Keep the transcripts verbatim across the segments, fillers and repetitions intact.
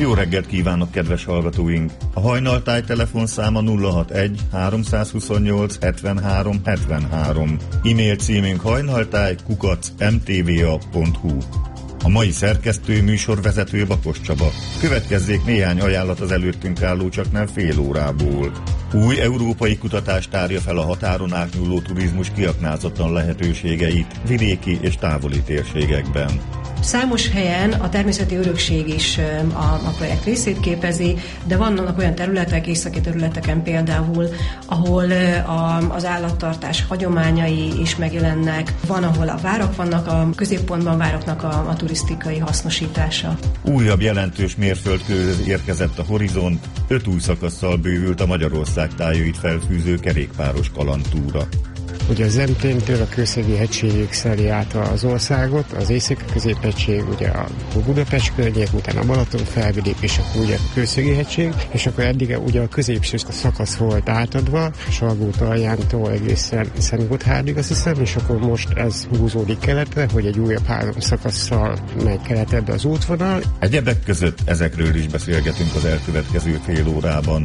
Jó reggelt kívánok, kedves hallgatóink! A hajnaltáj telefonszáma nulla hatvanegy háromszázhuszonnyolc hetvenhárom hetvenhárom. E-mail címünk hajnaltáj kukac em té vé á pont hú. A mai szerkesztő műsorvezető Bakos Csaba. Következzék néhány ajánlat az előttünk álló csaknem fél órából. Új európai kutatás tárja fel a határon átnyúló turizmus kiaknázatlan lehetőségeit vidéki és távoli térségekben. Számos helyen a természeti örökség is a, a projekt részét képezi, de vannak olyan területek, északi területeken például, ahol a, az állattartás hagyományai is megjelennek, van, ahol a várak vannak, a középpontban vároknak a, a turisztikai hasznosítása. Újabb jelentős mérföldkőhöz érkezett a Horizont, öt új szakasszal bővült a Magyarország tájait felfűző kerékpáros kalandtúra. Ugye az Zemplén-től a Kőszegi hegységig szeli át az országot, az Észak-Középhegység, ugye a Budapest környék, utána a Balaton felvidék, és akkor ugye a Kőszegi hegység, és akkor eddig ugye a középső szakasz volt átadva, Salgótarjántól egészen Szentgotthárdig, azt hiszem, és akkor most ez húzódik keletre, hogy egy újabb három szakasszal megy keletebbre az útvonal. Egyebek között ezekről is beszélgetünk az elkövetkező fél órában.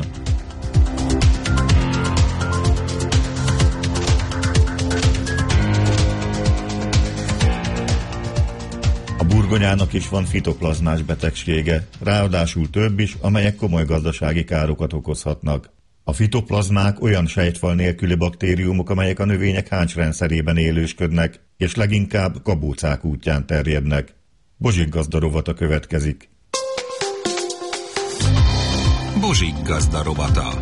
Burgonyának is van fitoplazmás betegsége, ráadásul több is, amelyek komoly gazdasági károkat okozhatnak. A fitoplazmák olyan sejtfal nélküli baktériumok, amelyek a növények háncsrendszerében élősködnek, és leginkább kabócák útján terjednek. Bozsik gazda rovata következik. Bozsik gazda rovata.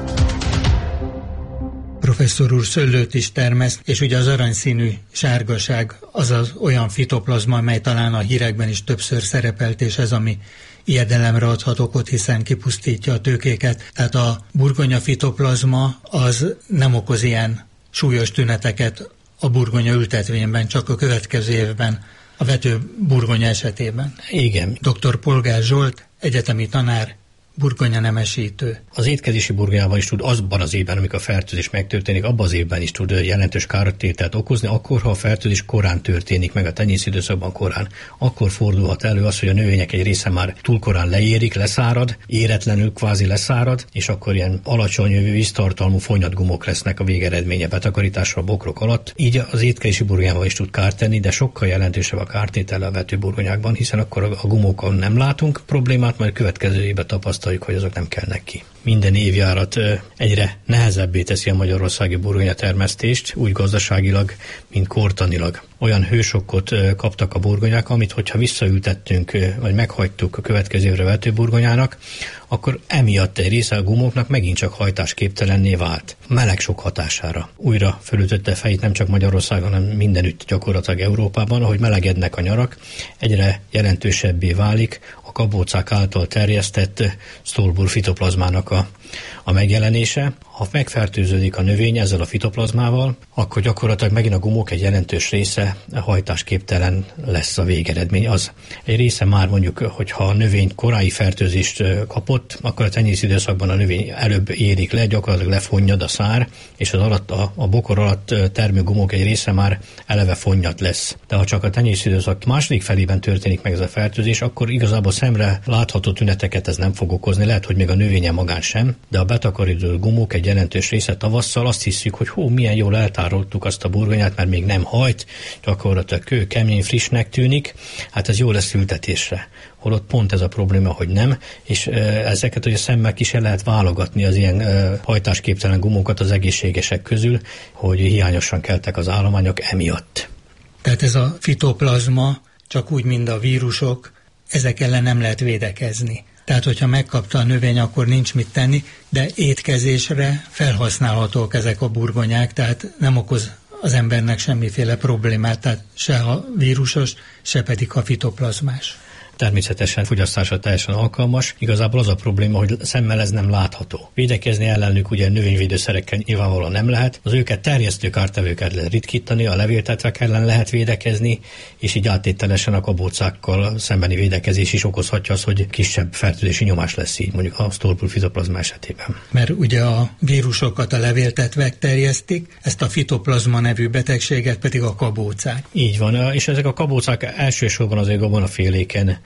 Professzor úr szőlőt is termeszt, és ugye az aranyszínű sárgaság az az olyan fitoplazma, mely talán a hírekben is többször szerepelt, és ez, ami ijedelemre adhat okot, hiszen kipusztítja a tőkéket. Tehát a burgonya fitoplazma az nem okoz ilyen súlyos tüneteket a burgonya ültetvényben, csak a következő évben a vető burgonya esetében. Igen. doktor Polgár Zsolt, egyetemi tanár, burgonya nemesítő. Az étkezési burgonyában is tud azban az évben, amikor a fertőzés megtörténik, abban az évben is tud jelentős kártételt okozni, akkor, ha a fertőzés korán történik meg, a tenyészidőszakban korán, akkor fordulhat elő az, hogy a növények egy része már túl korán leérik, leszárad, éretlenül kvázi leszárad, és akkor ilyen alacsony víztartalmú fonyatgumok lesznek a végeredménye betakarításra a bokrok alatt. Így az étkezési burgonyában is tud kárt tenni, de sokkal jelentősebb a kártétele a vetőburgonyákban, hiszen akkor a gumókon nem látunk problémát, majd következő évben tapasztaljuk, hogy azok nem kelnek ki. Minden évjárat egyre nehezebbé teszi a magyarországi burgonyatermesztést, úgy gazdaságilag, mint kortanilag. Olyan hősokkot kaptak a burgonyák, amit hogyha visszaültettünk, vagy meghagytuk a következő évre vetőburgonyának, akkor emiatt egy része a gumóknak megint csak hajtásképtelenné vált. Meleg sok hatására. Újra fölütötte fejét nem csak Magyarországon, hanem mindenütt gyakorlatilag Európában, ahogy melegednek a nyarak, egyre jelentősebbé válik a kabócák által terjesztett stolbur fitoplazmának a, a megjelenése. Ha megfertőződik a növény ezzel a fitoplazmával, akkor gyakorlatilag megint a gumók egy jelentős része hajtásképtelen lesz a végeredmény. Az egy része már mondjuk, hogyha a növény korai fertőzést kapott, akkor a tenyészidőszakban a növény előbb érik le, gyakorlatilag lefonnyad a szár, és az alatt, a, a bokor alatt termő gumók egy része már eleve fonnyat lesz. De ha csak a tenyészidőszak második felében történik meg ez a fertőzés, akkor igazából szemre látható tüneteket ez nem fog okozni, lehet, hogy még a növénye magán sem, de a betakarító gumók egy jelentős része tavasszal azt hiszük, hogy hú, milyen jól eltároltuk azt a burgonyát, mert még nem hajt, gyakorlatilag kő, kemény, frissnek tűnik, hát ez jó lesz ültetésre. Holott pont ez a probléma, hogy nem, és e, ezeket ugye szemmel ki se lehet válogatni az ilyen e, hajtásképtelen gumókat az egészségesek közül, hogy hiányosan keltek az állományok emiatt. Tehát ez a fitoplazma, csak úgy, mint a vírusok, ezek ellen nem lehet védekezni. Tehát, hogyha megkapta a növény, akkor nincs mit tenni, de étkezésre felhasználhatók ezek a burgonyák, tehát nem okoz az embernek semmiféle problémát, tehát se a vírusos, se pedig a fitoplazmás. Természetesen fogyasztásra teljesen alkalmas. Igazából az a probléma, hogy szemmel ez nem látható. Védekezni ellenük ugye növényvédőszerekkel nyilvánvalóan nem lehet. Az őket terjesztő kártevőket lehet ritkítani, a levéltetvek ellen lehet védekezni, és így áttételesen a kabócákkal szembeni védekezés is okozhatja az, hogy kisebb fertőzési nyomás lesz így, mondjuk a stolbur fitoplazma esetében. Mert ugye a vírusokat a levéltetvek terjesztik, ezt a fitoplazma nevű betegséget pedig a kabócák. Így van, és ezek a kabócák elsősorban azért gabonaféléken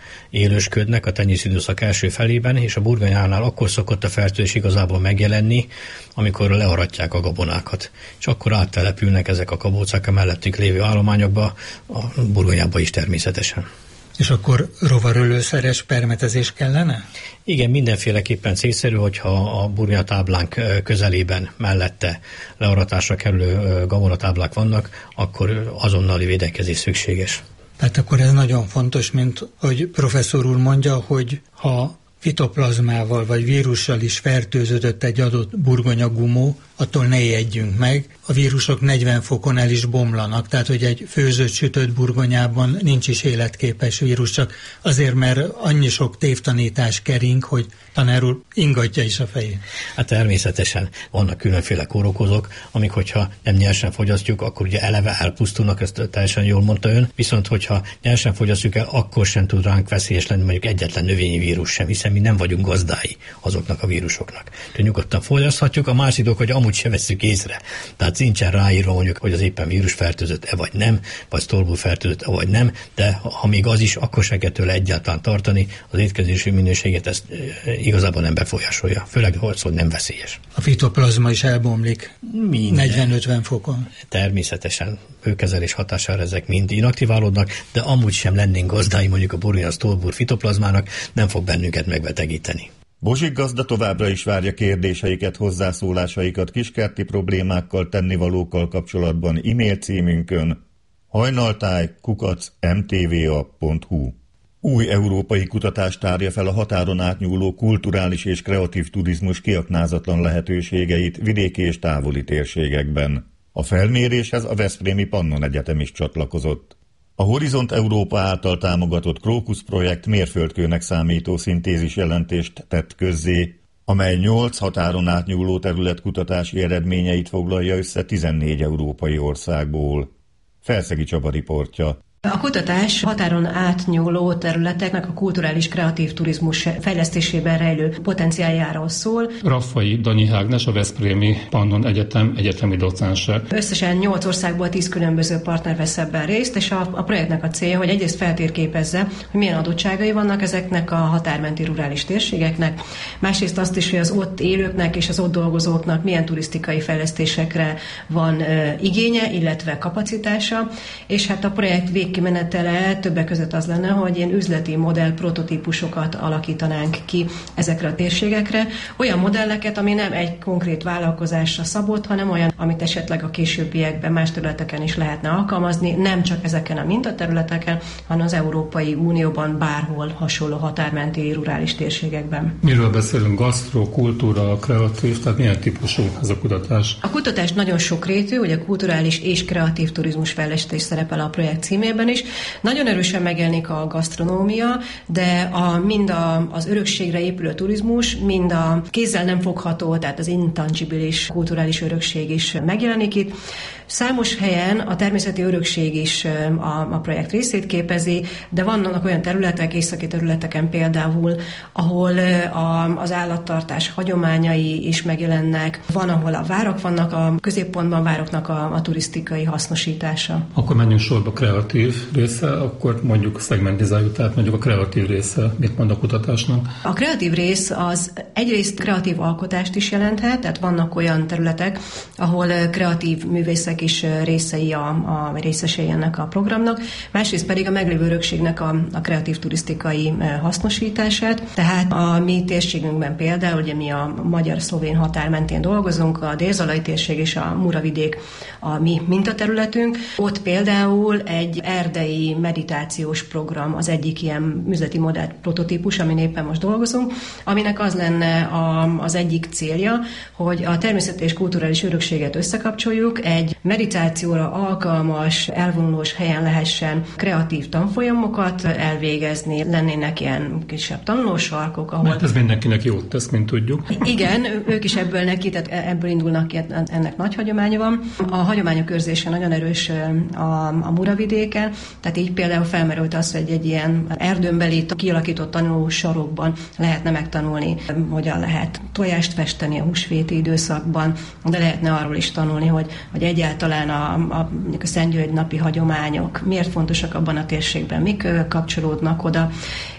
élősködnek a tenyészidőszak első felében, és a burgonyánál akkor szokott a fertőzés igazából megjelenni, amikor learatják a gabonákat. És akkor áttelepülnek ezek a kabócák a mellettük lévő állományokba, a burgonyába is természetesen. És akkor rovarölőszeres permetezés kellene? Igen, mindenféleképpen célszerű, hogyha a burgonyatáblánk közelében mellette learatásra kerülő gabonatáblák vannak, akkor azonnali védekezés szükséges. Tehát akkor ez nagyon fontos, mint hogy professzor úr mondja, hogy ha fitoplazmával vagy vírussal is fertőződött egy adott burgonyagumó, attól ne ijedjünk meg. A vírusok negyven fokon el is bomlanak, tehát hogy egy főzött, sütött burgonyában nincs is életképes vírus, csak azért, mert annyi sok tévtanítás kering, hogy tanár úr ingatja is a fejét. Hát természetesen vannak különféle kórokozók, amik hogyha nem nyersen fogyasztjuk, akkor ugye eleve elpusztulnak, ezt teljesen jól mondta ön, viszont hogyha nyersen fogyasztjuk el, akkor sem tud ránk veszélyes lenni mondjuk egyetlen növényi vírus sem, hiszen mi nem vagyunk gazdái azoknak a vírusoknak. Tehát nyugodtan fogyaszthatjuk, a másik dolog, hogy amúgy se vesszük észre. Tehát nincsen ráírva mondjuk, hogy az éppen vírusfertőzött-e vagy nem, vagy sztorbulfertőzött-e vagy nem, de ha még az is, akkor se kell tőle egyáltalán tartani, az étkezési minőséget ezt igazából nem befolyásolja, főleg hogy nem veszélyes. A fitoplazma is elbomlik negyven-ötven fokon. Természetesen őkezelés hatására ezek mind inaktiválódnak, de amúgy sem lennénk gazdái mondjuk a burgonya sztorbul fitoplazmának, nem fog bennünket megbetegíteni. Bozsik gazda továbbra is várja kérdéseiket, hozzászólásaikat kiskerti problémákkal, tennivalókkal kapcsolatban e-mail címünkön hajnaltáj kukac em té vé a pont hu. Új európai kutatás tárja fel a határon átnyúló kulturális és kreatív turizmus kiaknázatlan lehetőségeit vidéki és távoli térségekben. A felméréshez a Veszprémi Pannon Egyetem is csatlakozott. A Horizont Európa által támogatott Krókusz projekt mérföldkőnek számító szintézis jelentést tett közzé, amely nyolc határon átnyúló terület kutatási eredményeit foglalja össze tizennégy európai országból. Felszegi Csaba riportja. A kutatás határon átnyúló területeknek a kulturális kreatív turizmus fejlesztésében rejlő potenciáljáról szól. Raffai Danyi Ágnes, a Veszprémi Pannon Egyetem egyetemi docense. Összesen nyolc országból tíz különböző partner vesz ebben részt, és a, a projektnek a célja, hogy egyrészt feltérképezze, hogy milyen adottságai vannak ezeknek a határmenti rurális térségeknek, másrészt azt is, hogy az ott élőknek és az ott dolgozóknak milyen turisztikai fejlesztésekre van e, igénye, illetve kapacitása, és hát a projekt vég kimenetele többek között az lenne, hogy ilyen üzleti modell prototípusokat alakítanánk ki ezekre a térségekre. Olyan modelleket, ami nem egy konkrét vállalkozásra szabott, hanem olyan, amit esetleg a későbbiekben más területeken is lehetne alkalmazni, nem csak ezeken a mintaterületeken, hanem az Európai Unióban bárhol hasonló határmenti rurális térségekben. Miről beszélünk? Gasztro, kultúra, kreatív, tehát milyen típusú ez a kutatás? A kutatás nagyon sokrétű, ugye kulturális és kreatív turizmus fejlesztés szerepel a projekt címében is. Nagyon erősen megjelenik a gasztronómia, de a, mind a, az örökségre épülő turizmus, mind a kézzel nem fogható, tehát az intangibilis kulturális örökség is megjelenik itt. Számos helyen a természeti örökség is a, a projekt részét képezi, de vannak olyan területek, északi területeken például, ahol a, az állattartás hagyományai is megjelennek. Van, ahol a várak vannak, a középpontban vároknak a, a turisztikai hasznosítása. Akkor menjünk sorba kreatív része, akkor mondjuk szegmentizáljuk, tehát mondjuk a kreatív része, mit mond a kutatásnak? A kreatív rész az egyrészt kreatív alkotást is jelenthet, tehát vannak olyan területek, ahol kreatív művészek is részei a, a részesei ennek a programnak, másrészt pedig a meglévő örökségnek a, a kreatív turisztikai hasznosítását. Tehát a mi térségünkben például, ugye mi a magyar-szlovén határ mentén dolgozunk, a Dél-Zalai térség és a Muravidék a mi mintaterületünk. Ott például egy erdei meditációs program az egyik ilyen üzleti modell prototípus, amin éppen most dolgozunk, aminek az lenne a, az egyik célja, hogy a természeti és kulturális örökséget összekapcsoljuk, egy meditációra alkalmas, elvonulós helyen lehessen kreatív tanfolyamokat elvégezni, lennének ilyen kisebb tanulósarkok, ahol... Mert ez mindenkinek jót tesz, mint tudjuk. Igen, ők is ebből neki, tehát ebből indulnak ki, ennek nagy hagyománya van. A hagyományok őrzése nagyon erős a, a Muravidéken, tehát így például felmerült az, hogy egy ilyen erdőnbeli kialakított tanulósarokban lehetne megtanulni, hogyan lehet tojást festeni a húsvéti időszakban, de lehetne arról is tanulni, hogy, hogy egyáltalán a, a, a Szentgyörgy napi hagyományok miért fontosak abban a térségben, mik kapcsolódnak oda.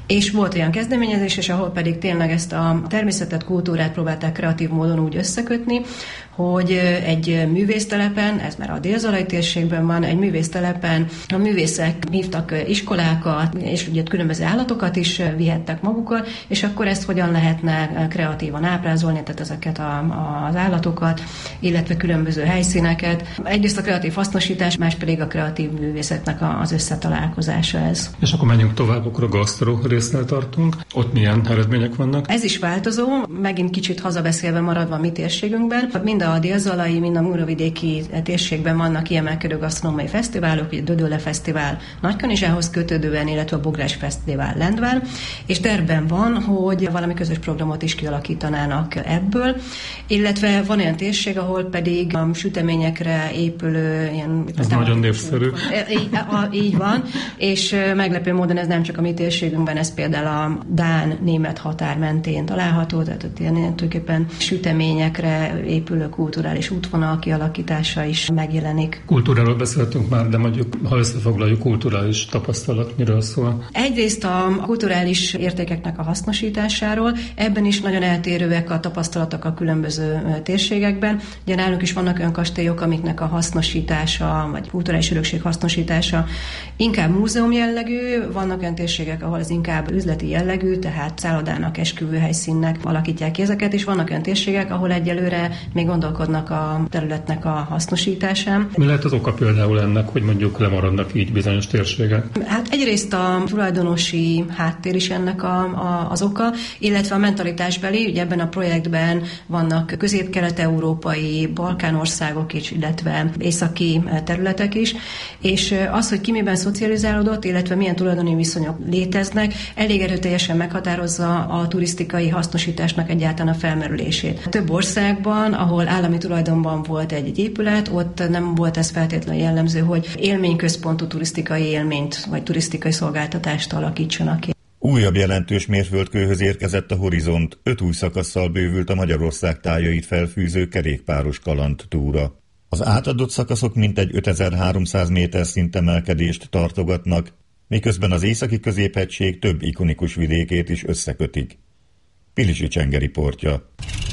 És volt olyan kezdeményezés, és ahol pedig tényleg ezt a természetet, kultúrát próbálták kreatív módon úgy összekötni, hogy egy művésztelepen, ez már a délzalai térségben van, egy művésztelepen a művészek hívtak iskolákat, és ugye különböző állatokat is vihettek magukkal, és akkor ezt hogyan lehetne kreatívan ábrázolni, tehát ezeket a, a, az állatokat, illetve különböző helyszíneket. Egyrészt a kreatív hasznosítás, más pedig a kreatív művészetnek az összetalálkozása ez. És akkor menjünk tovább, akkor a gasztró résznél tartunk. Ott milyen eredmények vannak? Ez is változó, megint kicsit hazabeszélve maradva a mi térségünkben. Mind a délzalai, mind a múravidéki térségben vannak kiemelkedő gasztronómiai fesztiválok, ugye a Dödölle Fesztivál Nagykanizsához kötődően, illetve a Bográs Fesztivál Lendván, és tervben van, hogy valami közös programot is kialakítanának ebből, illetve van olyan térség, ahol pedig a süteményekre épülő ilyen... Ez nagyon népszerű. Így, így van, és meglepő módon ez nem csak a mi térségünkben, ez például a dán-német határ mentén található, tehát ott ilyen tulajdonképpen süteményekre épülő kulturális útvonal kialakítása is megjelenik. Kultúráról beszéltünk már, de mondjuk, ha összefoglaljuk, kulturális tapasztalat miről szól? Egyrészt a kulturális értékeknek a hasznosításáról, ebben is nagyon eltérőek a tapasztalatok a különböző térségekben. Ugye nálunk is vannak olyan kastélyok, amiknek a hasznosítása, vagy kulturális örökség hasznosítása inkább múzeum jellegű, vannak olyan térségek, ahol ez inkább üzleti jellegű, tehát szállodának, esküvőhelyszínnek alakítják ki ezeket, és vannak olyan térségek, ahol egyelőre még gondolkodnak a területnek a hasznosításán. Mi lehet az oka például ennek, hogy mondjuk lemaradnak így bizonyos térségek? Hát egyrészt a tulajdonosi háttér is ennek a, a, az oka, illetve a mentalitásbeli, ugye ebben a projektben vannak közép-kelet-európai, Balkánországok is, illetve északi területek is, és az, hogy ki miben szocializálódott, illetve milyen tulajdoni viszonyok léteznek, elég erőteljesen meghatározza a turisztikai hasznosításnak egyáltalán a felmerülését. Több országban, ahol állami tulajdonban volt egy épület, ott nem volt ez feltétlenül jellemző, hogy élményközpontú turisztikai élményt vagy turisztikai szolgáltatást alakítsanak ki. Újabb jelentős mérföldkőhöz érkezett a Horizont, öt új szakasszal bővült a Magyarország tájait felfűző kerékpáros kalandtúra. Az átadott szakaszok mintegy ötezer-háromszáz méter szintemelkedést tartogatnak, miközben az északi középhegység több ikonikus vidékét is összekötik. Pilisi Csenge riportja.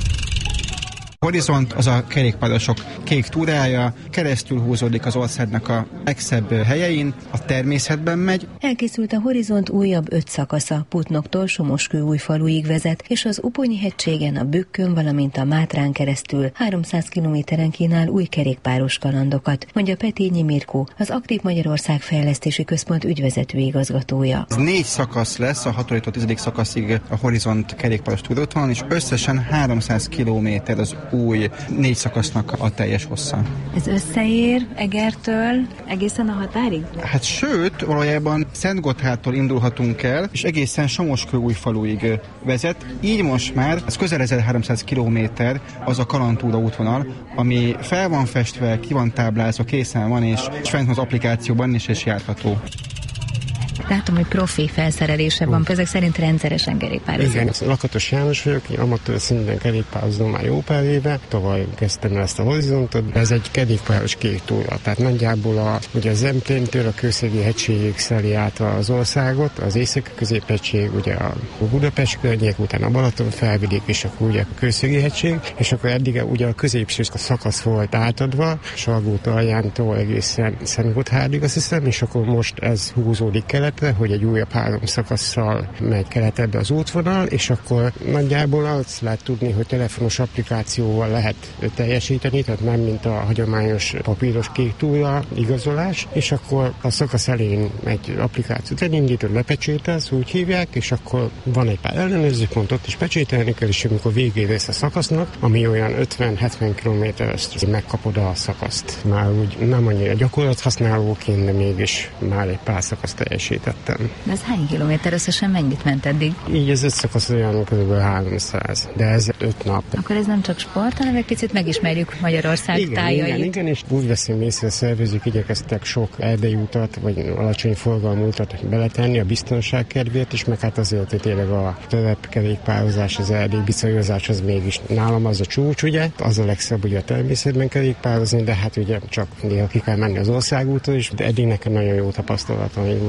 Horizont az a kerékpárosok kék túrája, keresztül húzódik az országnak a legszebb helyein, a természetben megy. Elkészült a Horizont újabb öt szakasza, Putnoktól Somoskőújfaluig vezet, és az Uponyi-hegységen, a Bükkön, valamint a Mátrán keresztül háromszáz kilométeren kínál új kerékpáros kalandokat, mondja Petényi Mirkó, az Aktív Magyarország Fejlesztési Központ ügyvezető igazgatója. Ez négy szakasz lesz, a hatodikától tizedik szakaszig a Horizont kerékpáros túraútvonalon, és összesen háromszáz kilométer az új négy szakasznak a teljes hossza. Ez összeér Egertől egészen a határig? Hát sőt, valójában Szentgotthártól indulhatunk el, és egészen Somoskőújfaluig vezet. Így most már ez közel ezerháromszáz kilométer az a kalandtúra útvonal, ami fel van festve, ki van táblázva, készen van, és fent az applikációban is és járható. Látom, hogy profi felszerelése van, ezek szerint rendszeresen kerékpározunk. Igen, Lakatos János vagyok, amatőr szinten kerékpározom már jó pár éve, tavaly kezdtem ezt a Horizontot. Ez egy kerékpáros kék túra, tehát nagyjából a, ugye a Zempléntől a Kőszegi hegységig szeli át az országot, az északi középhegység, ugye a Budapest környék, utána a Balaton felvidék, és akkor ugye a Kőszegi hegység, és akkor eddig ugye a középső szakasz volt átadva, Salgótarjántól egészen Szentgotthárdig, azt hiszem, és akkor most ez húzódik kelet, hogy egy újabb három szakasszal megy keletebbre az útvonal, és akkor nagyjából azt lehet tudni, hogy telefonos applikációval lehet teljesíteni, tehát nem mint a hagyományos papíros kék túra igazolás, és akkor a szakasz elején egy applikációt elindítod, lepecsételsz, úgy hívják, és akkor van egy pár ellenőrzőpontot is pecsételni kell, és amikor végére lesz a szakasznak, ami olyan ötven-hetven kilométeres, megkapod a szakaszt. Már úgy nem annyira gyakorlathasználóként, de mégis már egy pár szakaszt teljesít. Tettem. De ez hány kilométer összesen, mennyit ment eddig? Így az öt szakasz olyan kb. háromszáz, de ez öt nap. Akkor ez nem csak sport, hanem egy picit megismerjük Magyarország igen, tájait. Igen, igen, és úgy veszünk észre, a szervezők igyekeztek sok erdei utat, vagy alacsony forgalmú utat beletenni a biztonság kedvéért is, meg hát azért, hogy tényleg a terepkerékpározás, az erdei bicajozás az mégis nálam az a csúcs, ugye? Az a legszebb ugye a természetben kerékpározni, de hát ugye csak néha ki kell menni az országúton is, de eddig nekem nagyon jó tapasztalataim vannak a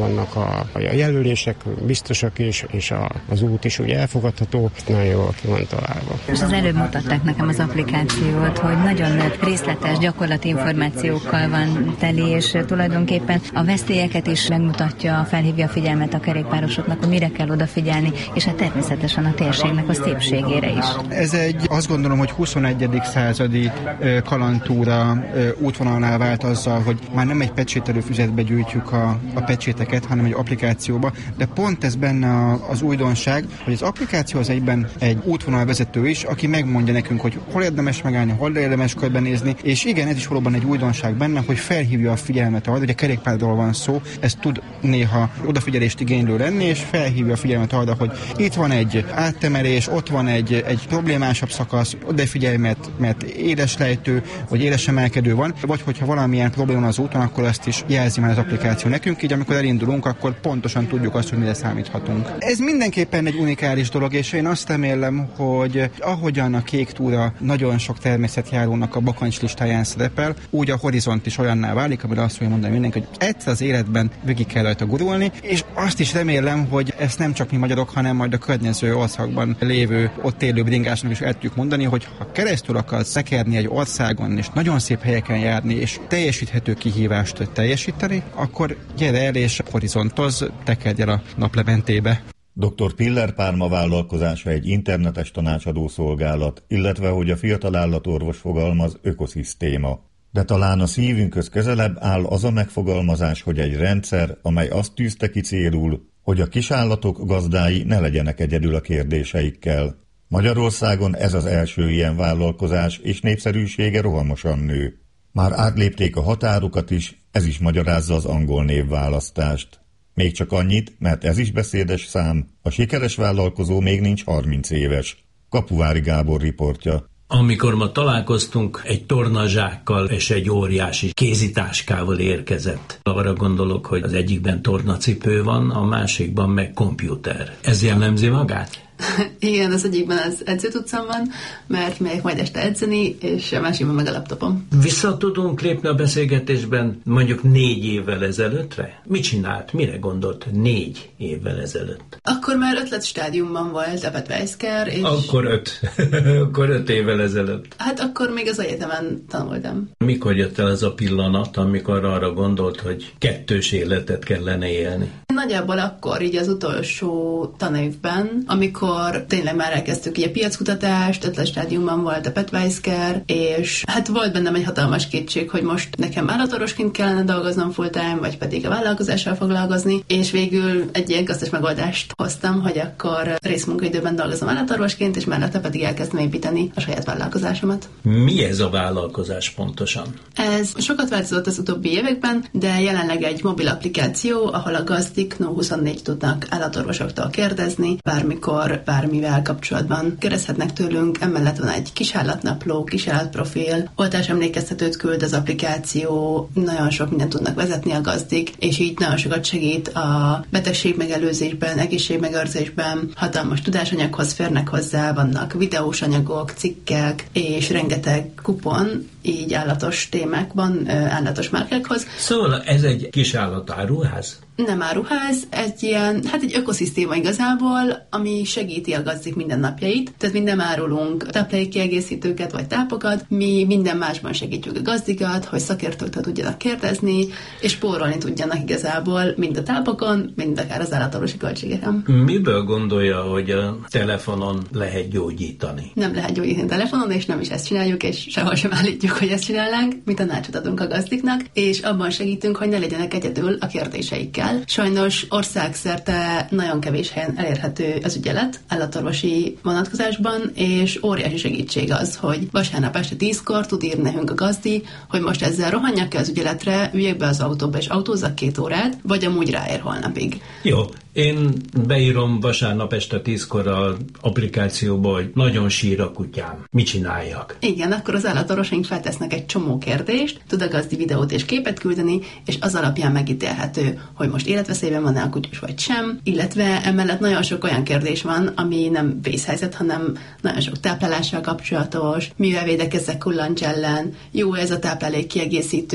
a, a jelölések biztosak is, és a, az út is ugye elfogadható, nagyon jól ki van találva. És az előbb mutatták nekem az applikációt, hogy nagyon részletes gyakorlati információkkal van teli, és tulajdonképpen a veszélyeket is megmutatja, felhívja a figyelmet a kerékpárosoknak, hogy mire kell odafigyelni, és hát természetesen a térségnek a szépségére is. Ez egy, azt gondolom, hogy huszonegyedik századi kalandtúra útvonalnál vált azzal, hogy már nem egy pecsételő füzetbe gyűjtjük a, a pecséteket, hanem egy applikációba, de pont ez benne az újdonság, hogy az applikáció az egyben egy útvonalvezető is, aki megmondja nekünk, hogy hol érdemes megállni, hol érdemes körbenézni, és igen, ez is valóban egy újdonság benne, hogy felhívja a figyelmet arra, hogy a kerékpárról van szó, ez tud néha odafigyelést igénylő lenni, és felhívja a figyelmet arra, hogy itt van egy áttemelés, ott van egy, egy problémásabb szakasz, odafigyelj, mert, mert éles lejtő, vagy éles emelkedő van, vagy hogyha valamilyen probléma az úton, akkor azt is jelzi már az applikáció nekünk, így amikor elindulunk, akkor pontosan tudjuk azt, hogy mire számíthatunk. Ez mindenképpen egy unikális dolog, és én azt remélem, hogy ahogyan a Kék Túra nagyon sok természetjárónak a bakancs listáján szerepel, úgy a Horizont is olyanná válik, amire azt fogja mondani mindenki, hogy egyszer az életben végig kell rajta gurulni, és azt is remélem, hogy ezt nem csak mi magyarok, hanem majd a környező országban lévő, ott élő bringásnak is el tudjuk mondani, hogy ha keresztül akarsz szekerni egy országon, és nagyon szép helyeken járni, és teljesíthető kihívást teljesíteni, akkor gyere el és horizontozz, tekedj el a naplementébe. doktor Piller Pálma vállalkozása egy internetes tanácsadó szolgálat, illetve, hogy a fiatal állatorvos fogalmaz, ökoszisztéma. De talán a szívünkhöz közelebb áll az a megfogalmazás, hogy egy rendszer, amely azt tűzte ki célul, hogy a kisállatok gazdái ne legyenek egyedül a kérdéseikkel. Magyarországon ez az első ilyen vállalkozás, és népszerűsége rohamosan nő. Már átlépték a határokat is, ez is magyarázza az angol névválasztást. Még csak annyit, mert ez is beszédes szám, a sikeres vállalkozó még nincs harminc éves. Kapuvári Gábor riportja. Amikor ma találkoztunk, egy tornazsákkal és egy óriási kézitáskával érkezett. Arra gondolok, hogy az egyikben tornacipő van, a másikban meg kompjúter. Ez jellemzi magát? Igen, az egyikben az edzőtutcam van, mert megyek majd este edzeni, és a másikban meg a laptopom. Vissza tudunk lépni a beszélgetésben mondjuk négy évvel ezelőttre? Mit csinált, mire gondolt négy évvel ezelőtt? Akkor már ötlet stádiumban volt a Petweisker, és... Akkor öt. Akkor öt évvel ezelőtt. Hát akkor még az egyetemen tanultam. Mikor jött el ez a pillanat, amikor arra gondolt, hogy kettős életet kellene élni? Nagyjából akkor, így az utolsó tanévben, amikor tényleg már elkezdtük így a piackutatást, ötlet stádiumban volt a Petweisker, és hát volt bennem egy hatalmas kétség, hogy most nekem állatorvosként kellene dolgoznom full-time, vagy pedig a vállalkozással foglalkozni, és végül egy ilyen gazdas megoldást hoztam, hogy akkor részmunkaidőben dolgozom állatorvosként, és mellette pedig elkezdtem építeni a saját vállalkozásomat. Mi ez a vállalkozás pontosan? Ez sokat változott az utóbbi években, de jelenleg egy mobil applikáció, ahol a gazdik nulla huszonnégy tudnak állatorvosoktól kérdezni, bármikor, bármivel kapcsolatban kérdezhetnek tőlünk, emellett van egy kisállatnapló, kisállatprofil, oltásemlékeztetőt küld az applikáció, nagyon sok mindent tudnak vezetni a gazdik, és így nagyon sokat segít a betegségmegelőzésben, egészségmegőrzésben, hatalmas tudásanyaghoz férnek hozzá, vannak videós anyagok, cikkek, és rengeteg kupon, így állatos témákban, állatos márkákhoz. Szóval ez egy kisállatáruház? Nem áruház, egy ilyen, hát egy ökoszisztéma igazából, ami segíti a gazdik mindennapjait. Tehát mi nem árulunk táplálékkiegészítőket vagy tápokat, mi minden másban segítjük a gazdikat, hogy szakértőktől tudjanak kérdezni, és spórolni tudjanak igazából mind a tápokon, mind akár az állatorvosi költségeken. Miből gondolja, hogy a telefonon lehet gyógyítani? Nem lehet gyógyítani telefonon, és nem is ezt csináljuk, és sehol sem állítjuk, hogy ezt csinálnánk. Mi tanácsot adunk a gazdiknak, és abban segítünk, hogy ne legyenek egyedül a kérdéseikkel. Sajnos országszerte nagyon kevés helyen elérhető az ügyelet állatorvosi vonatkozásban, és óriási segítség az, hogy vasárnap este tízkor tud írni nekünk a gazdi, hogy most ezzel rohanjak ki az ügyeletre, üljek be az autóba és autózzak két órát, vagy amúgy ráér holnapig. Jó, én beírom vasárnap este tízkor az applikációba, hogy nagyon sír a kutyám. Mit csináljak? Igen, akkor az állatorvosaink feltesznek egy csomó kérdést, tud a gazdi videót és képet küldeni, és az alapján megítélhető, hogy most életveszélyben van-e a kutyus vagy sem, illetve emellett nagyon sok olyan kérdés van, ami nem vészhelyzet, hanem nagyon sok táplálással kapcsolatos, mivel védekezzek kullancs ellen, jó ez a táplálék kiegészítő,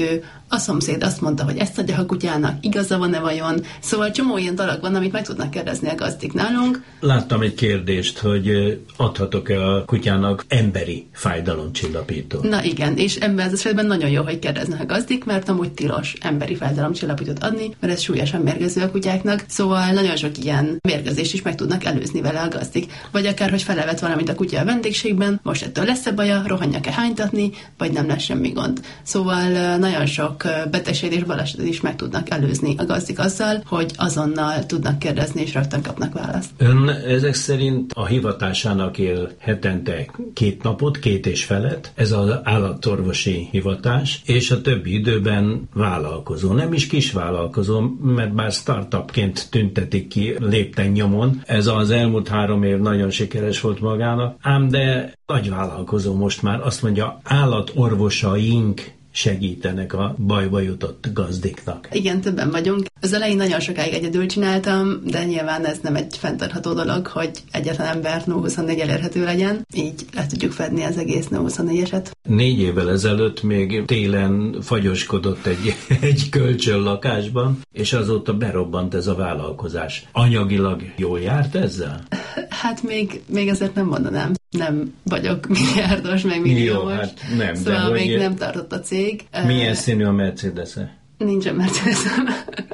a szomszéd azt mondta, hogy ezt adja a kutyának, igaza van-e vajon? Szóval csomó ilyen dolog van, amit meg tudnak kérdezni a gazdik nálunk. Láttam egy kérdést, hogy adhatok-e a kutyának emberi fájdalomcsillapító? Na igen, és ebben az esetben nagyon jó, hogy kérdeznek a gazdik, mert amúgy tilos emberi fájdalomcsillapítót adni, mert ez súlyosan mérgező a kutyáknak, szóval nagyon sok ilyen mérgezést is meg tudnak előzni vele a gazdik. Vagy akár, hogy felevet valamit a kutya a vendégségben, most ettől lesz-e baja, rohanjak-e hánytatni, vagy nem lesz semmi gond. Szóval nagyon sok betegség és balesetet is meg tudnak előzni a gazdik azzal, hogy azonnal tudnak kérdezni, és rögtön kapnak választ. Ön ezek szerint a hivatásának él hetente két napot, két és felet, ez az állatorvosi hivatás, és a többi időben vállalkozó. Nem is kis vállalkozó, mert bár startupként tüntetik ki lépten nyomon. Ez az elmúlt három év nagyon sikeres volt magának, ám de nagy vállalkozó most már, azt mondja, állatorvosaink segítenek a bajba jutott gazdiknak. Igen, többen vagyunk. Az elején nagyon sokáig egyedül csináltam, de nyilván ez nem egy fenntartható dolog, hogy egyetlen ember nulla huszonnégy elérhető legyen. Így le tudjuk fedni az egész nulla huszonnégyeset. Négy évvel ezelőtt még télen fagyoskodott egy, egy kölcsönlakásban, és azóta berobbant ez a vállalkozás. Anyagilag jól járt ezzel? Hát még, még azért nem mondanám. Nem vagyok milliárdos, meg milliós. Jó, hát nem, szóval de még hogy nem tartott a cég. Milyen színű a Mercedes-e? Nincsen Mercedes-em.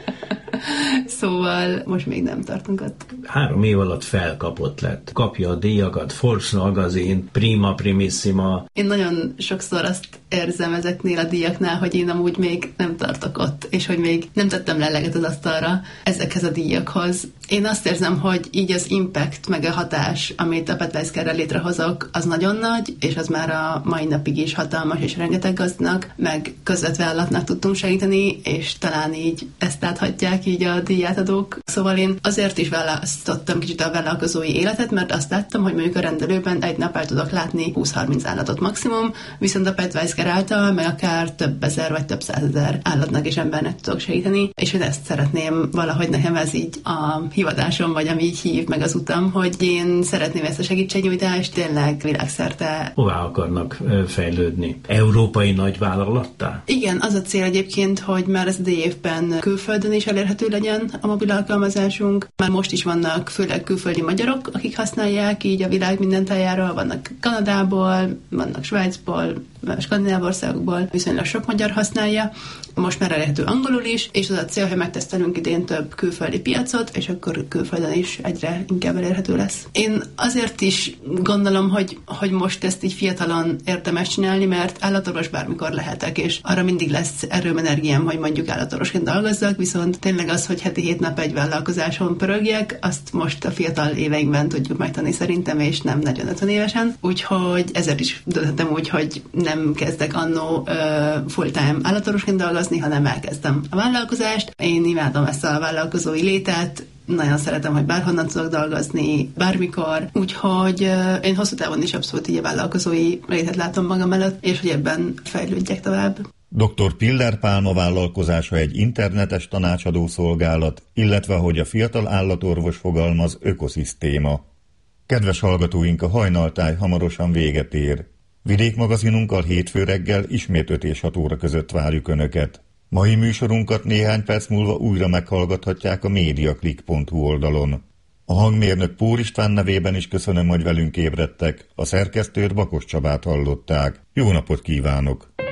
Szóval most még nem tartunk ott. Három év alatt felkapott lett. Kapja a díjakat, Forbes magazin, Prima Primissima. Én nagyon sokszor azt érzem ezeknél a díjaknál, hogy én amúgy még nem tartok ott, és hogy még nem tettem le eleget az asztalra ezekhez a díjakhoz. Én azt érzem, hogy így az impact, meg a hatás, amit a Petweiszkerrel létrehozok, az nagyon nagy, és az már a mai napig is hatalmas, és rengeteg gazdnak, meg közvetve állatnak tudtunk segíteni, és talán így ezt áthatják így a díjátadók. Szóval én azért is választottam kicsit a vállalkozói életet, mert azt láttam, hogy mondjuk a rendelőben egy nap el tudok látni húsz-harminc állatot maximum, viszont a Petweiszker által meg akár több ezer vagy több százezer állatnak és embernek tudok segíteni, és én ezt szeretném valahogy, nekem ez így a hivatásom, vagy ami így hív meg az utam, hogy én szeretném ezt a segítségnyújtást tényleg világszerte. Hová akarnak fejlődni? Európai nagyvállalattá? Igen, az a cél egyébként, hogy már ez idei évben külföldön is elérhető legyen a mobil alkalmazásunk. Már most is vannak főleg külföldi magyarok, akik használják így a világ minden tájára, vannak Kanadából, vannak Svájcból, skandináv országokból, viszonylag sok magyar használja. Most már elérhető angolul is, és az a cél, hogy megtesztelünk idén több külföldi piacot, és akkor külföldön is egyre inkább elérhető lesz. Én azért is gondolom, hogy, hogy most ezt így fiatalon érdemes csinálni, mert állatorvos bármikor lehetek, és arra mindig lesz erőm, energiám, hogy mondjuk állatorvosként dolgozzak, viszont tényleg az, hogy heti hét nap egy vállalkozáson pörögjek, azt most a fiatal éveimben tudjuk megtanulni szerintem, és nem negyvenöt évesen. Úgyhogy ezért is döntöttem úgy, hogy nem kezdek annó uh, full-time állatorvosként dolgozni, hanem elkezdtem a vállalkozást. Én imádom ezt a vállalkozói létet, nagyon szeretem, hogy bárhonnan tudok dolgozni, bármikor, úgyhogy uh, én hosszú távon is abszolút így a vállalkozói létet látom magam előtt, és hogy ebben fejlődjek tovább. doktor Piller Pálma vállalkozása egy internetes tanácsadó szolgálat, illetve, hogy a fiatal állatorvos fogalmaz, ökoszisztéma. Kedves hallgatóink, a hajnaltáj hamarosan véget ér. Vidékmagazinunkkal hétfő reggel ismét öt és hat óra között várjuk Önöket. Mai műsorunkat néhány perc múlva újra meghallgathatják a mediaclick pont hu oldalon. A hangmérnök Pór István nevében is köszönöm, hogy velünk ébredtek. A szerkesztőt Bakos Csabát hallották. Jó napot kívánok!